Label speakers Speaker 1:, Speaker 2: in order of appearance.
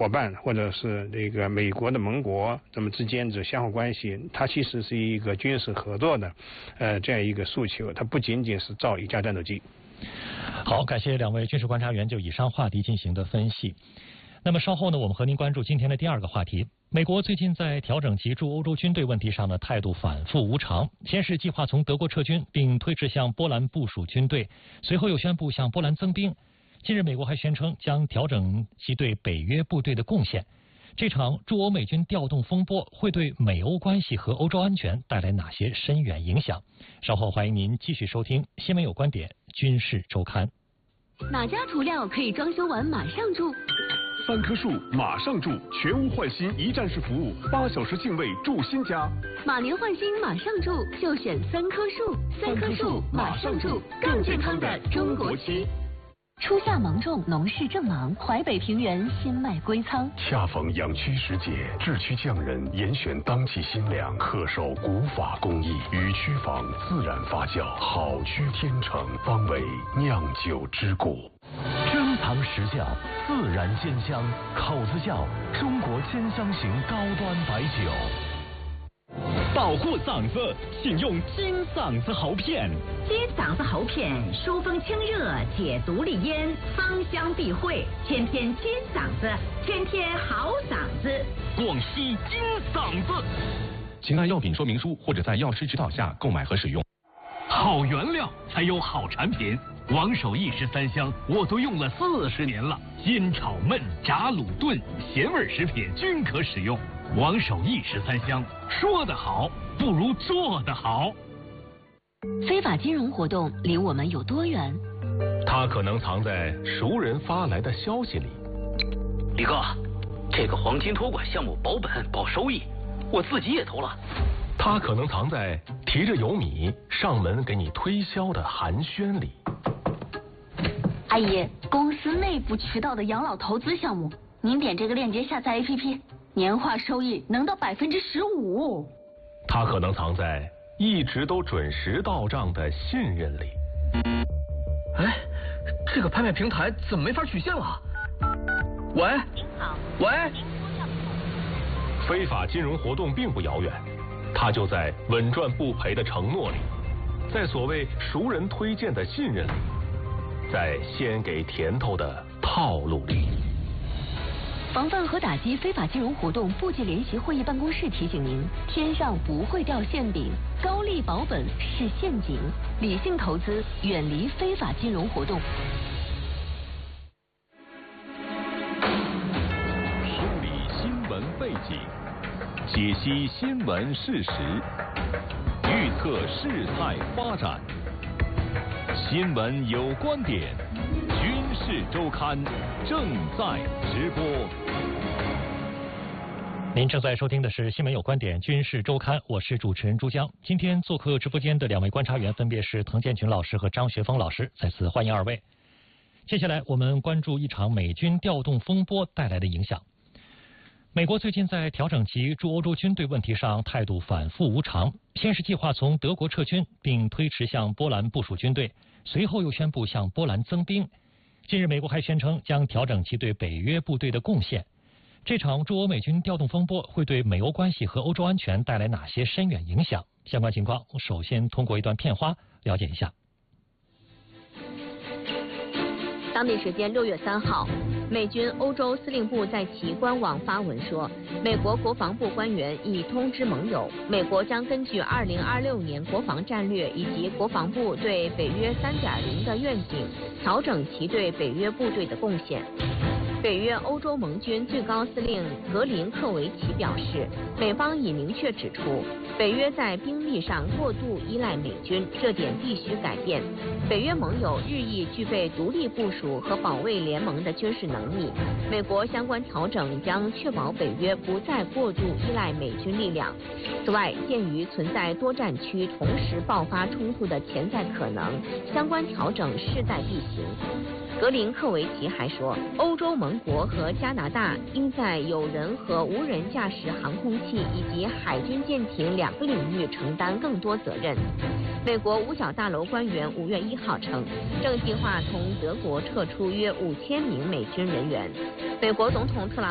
Speaker 1: 伙伴或者是那个美国的盟国这么之间的相互关系，它其实是一个军事合作的这样一个诉求，它不仅仅是造一架战斗机。
Speaker 2: 好，感谢两位军事观察员就以上话题进行的分析。那么稍后呢，我们和您关注今天的第二个话题。美国最近在调整其驻欧洲军队问题上的态度反复无常，先是计划从德国撤军，并推迟向波兰部署军队，随后又宣布向波兰增兵。近日美国还宣称将调整其对北约部队的贡献。这场驻欧美军调动风波会对美欧关系和欧洲安全带来哪些深远影响？稍后欢迎您继续收听《新闻有观点·军事周刊》。
Speaker 3: 哪家涂料可以装修完马上住
Speaker 4: ？3棵树马上住，全屋换新一站式服务，8小时净位住新家。
Speaker 3: 马年换新马上住，就选3棵树。3棵树马上住，更健康的中国漆。初夏芒种，农事正忙，淮北平原新麦归仓。
Speaker 4: 恰逢养区时节，制区匠人严选当季新粮，恪守古法工艺，与区坊自然发酵，好区天成，方为酿酒之谷。
Speaker 5: 珍藏实窖，自然鲜香，口子窖，中国鲜香型高端白酒。
Speaker 6: 保护嗓子，请用金嗓子喉片。
Speaker 7: 金嗓子喉片疏风清热，解毒利咽，芳香避秽，天天金嗓子，天天好嗓子。
Speaker 6: 广西金嗓子。
Speaker 8: 请按药品说明书或者在药师指导下购买和使用。
Speaker 6: 好原料才有好产品。王守义13香我都用了40年了，煎炒焖炸卤炖咸味食品均可使用。王守义13香，说得好不如做得好。
Speaker 3: 非法金融活动离我们有多远？
Speaker 5: 它可能藏在熟人发来的消息里。
Speaker 9: 李哥，这个黄金托管项目保本保收益，我自己也投了。
Speaker 5: 它可能藏在提着油米上门给你推销的寒暄里。
Speaker 3: 阿姨，公司内部渠道的养老投资项目，您点这个链接下载 APP， 年化收益能到15%。
Speaker 5: 它可能藏在一直都准时到账的信任里。
Speaker 10: 哎，这个拍卖平台怎么没法取现了？喂，
Speaker 3: 您好，
Speaker 10: 喂。
Speaker 5: 非法金融活动并不遥远，它就在稳赚不赔的承诺里，在所谓熟人推荐的信任里，在先给甜头的套路里。
Speaker 3: 防范和打击非法金融活动部级联席会议办公室提醒您：天上不会掉馅饼，高利保本是陷阱，理性投资，远离非法金融活动。
Speaker 5: 梳理新闻背景，解析新闻事实，预测事态发展。新闻有观点，军事周刊正在直播。
Speaker 2: 您正在收听的是《新闻有观点·军事周刊》，我是主持人朱江。今天做客直播间的两位观察员分别是滕建群老师和张学峰老师，再次欢迎二位。接下来我们关注一场美军调动风波带来的影响。美国最近在调整其驻欧洲军队问题上态度反复无常，先是计划从德国撤军，并推迟向波兰部署军队，随后又宣布向波兰增兵。近日美国还宣称将调整其对北约部队的贡献。这场驻欧美军调动风波会对美欧关系和欧洲安全带来哪些深远影响？相关情况，首先通过一段片花了解一下。
Speaker 11: 当地时间6月3号，美军欧洲司令部在其官网发文说，美国国防部官员已通知盟友，美国将根据2026年国防战略以及国防部对北约3.0的愿景，调整其对北约部队的贡献。北约欧洲盟军最高司令格林克维奇表示，美方已明确指出，北约在兵力上过度依赖美军，这点必须改变。北约盟友日益具备独立部署和保卫联盟的军事能力，美国相关调整将确保北约不再过度依赖美军力量。此外，鉴于存在多战区同时爆发冲突的潜在可能，相关调整势在必行。格林克维奇还说，欧洲盟国和加拿大应在有人和无人驾驶航空器以及海军舰艇2个领域承担更多责任。美国五角大楼官员5月1号称，正计划从德国撤出约5000名美军人员。美国总统特朗普